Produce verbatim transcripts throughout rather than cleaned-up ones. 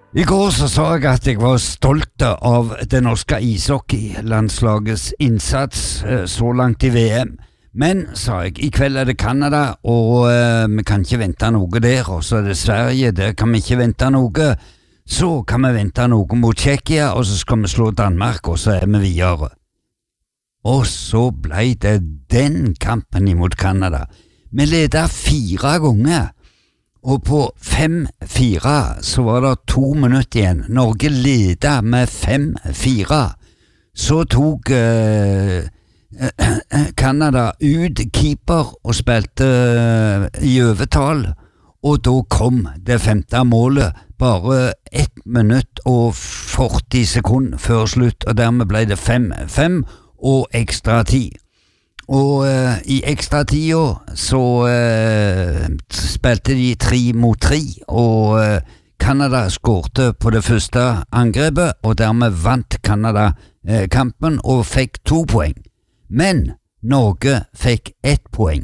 I går så sa jeg at jeg var stolt av det norske ishockeylandslagets innsats eh, så langt i V M. Men, sa jeg, i kveld er det Kanada, og eh, vi kan ikke vente noe der, og så er det Sverige, der kan vi ikke vente noe. Så kan vi vente noe mot Tsjekkia, og så skal vi slå Danmark, og så er vi videre. Og så ble det den kampen imot Kanada. Vi ledet fire ganger. Og på fem fire så var det to minutter igjen. Norge ledet med fem fire. Så tok eh, Kanada ut keeper og spilte eh, i overtall, og da kom det femte målet bare ett minutt og førti sekunder før slutt, og dermed ble det fem fem og ekstra tid. Og uh, i ekstra tida så uh, spilte de tre mot tre, og uh, Kanada skårte på det første angrepet, og dermed vant Kanada uh, kampen og fikk to poeng. Men Norge fikk ett poeng.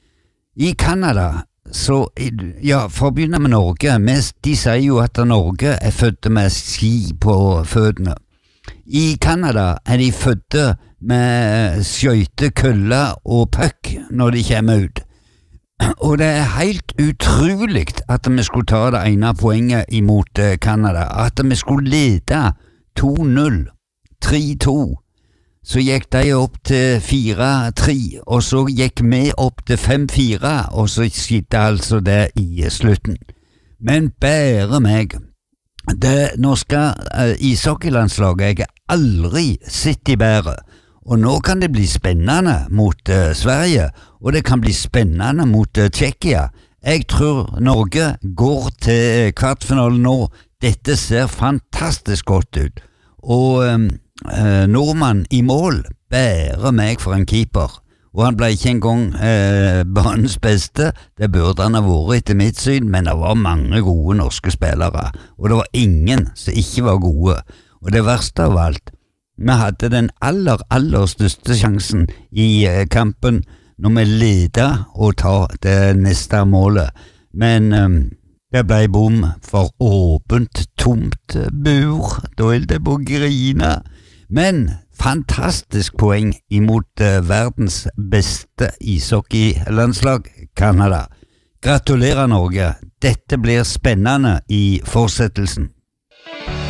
I Kanada, så, ja, for å begynne med Norge, de sier jo at Norge er født med ski på føttene. I Kanada er de fødte med skøyte, kølle og puck når de kommer ut. Og det er helt utrolig at vi skulle ta det ene poenget imot Kanada. At vi skulle lede to null, tre to. Så gikk de opp til fire tre, og så gikk vi opp til fem fire, og så skjedde altså det i slutten. Men bære meg, det norske uh, ishockeylandslaget jeg har aldri sett i bære. Og nå kan det bli spennende mot uh, Sverige, og det kan bli spennende mot uh, Tsjekkia. Jeg tror Norge går til kvartfinalen nå. Dette ser fantastisk godt ut. Og um, uh, nordmann i mål bærer meg for en keeper. Og han ble ikke engang uh, banens beste. Det burde han ha vært etter mitt syn, men det var mange gode norske spillere. Og det var ingen som ikke var gode. Og det verste av alt, vi hadde den aller, aller største sjansen i eh, kampen når vi ledet og ta det neste målet. Men eh, det ble bom for åpent, tomt bur. Da er det på grine. Men fantastisk poeng imot eh, verdens beste ishockeylandslag, Kanada. Gratulerer Norge. Dette blir spennende i fortsettelsen.